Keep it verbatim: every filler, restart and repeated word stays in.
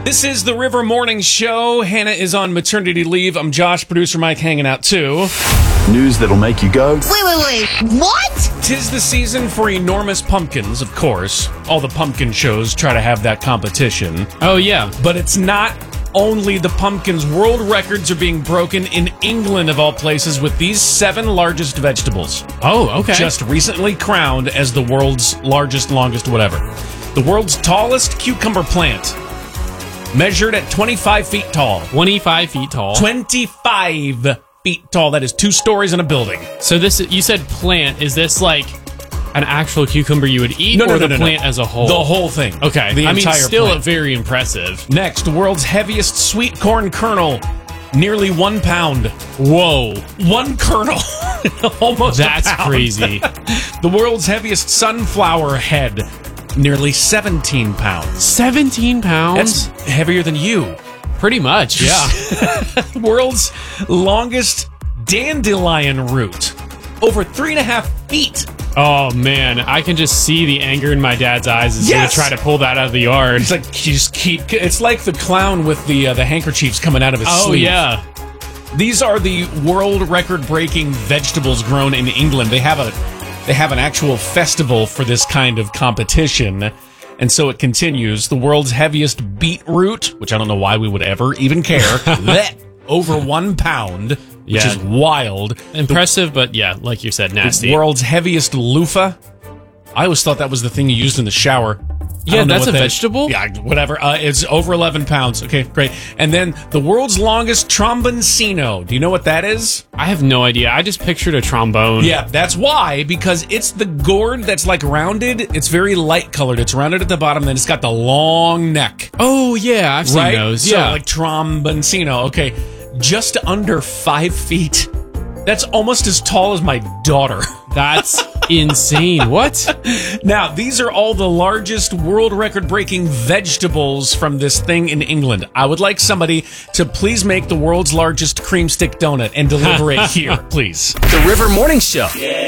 This is the River Morning Show. Hannah is on maternity leave. I'm Josh, producer Mike, hanging out too. News that'll make you go, Wait, wait, wait, what? Tis the season for enormous pumpkins, of course. All the pumpkin shows try to have that competition. Oh, yeah. But it's not only the pumpkins. World records are being broken in England, of all places, with these seven largest vegetables. Oh, okay. Just recently crowned as the world's largest, longest, whatever. The world's tallest cucumber plant, measured at twenty-five feet tall. twenty-five feet tall. twenty-five feet tall. That is two stories in a building. So this, you said plant. Is this like an actual cucumber you would eat, No, no, or no, the no, plant no. as a whole? The whole thing. Okay. The I mean, entire still plant. very impressive. Next, the world's heaviest sweet corn kernel, nearly one pound. Whoa. One kernel. Almost That's a pound. crazy. The world's heaviest sunflower head, nearly seventeen pounds. seventeen pounds? That's heavier than you. Pretty much, yeah. The world's longest dandelion root, over three and a half feet. Oh, man. I can just see the anger in my dad's eyes as Yes! he try to pull that out of the yard. It's like you just keep. It's like the clown with the uh, the handkerchiefs coming out of his Oh, sleeve. yeah. These are the world record-breaking vegetables grown in England. They have a they have an actual festival for this kind of competition, and so it continues. The world's heaviest beetroot, which I don't know why we would ever even care, bleh, over one pound, which Yeah. is wild. Impressive, but yeah, like you said, nasty. The world's heaviest loofah. I always thought that was the thing you used in the shower. I Yeah, don't know that's what a that- vegetable? Yeah, whatever. Uh, it's over eleven pounds. Okay, great. And then the world's longest tromboncino. Do you know what that is? I have no idea. I just pictured a trombone. Yeah, that's why, because it's the gourd that's like rounded. It's very light colored. It's rounded at the bottom, then it's got the long neck. Oh, yeah. I've seen Right? those. So, Yeah. like tromboncino. Okay, just under five feet. That's almost as tall as my daughter. That's insane. What? Now, these are all the largest world record-breaking vegetables from this thing in England. I would like somebody to please make the world's largest cream stick donut and deliver it here, please. The River Morning Show.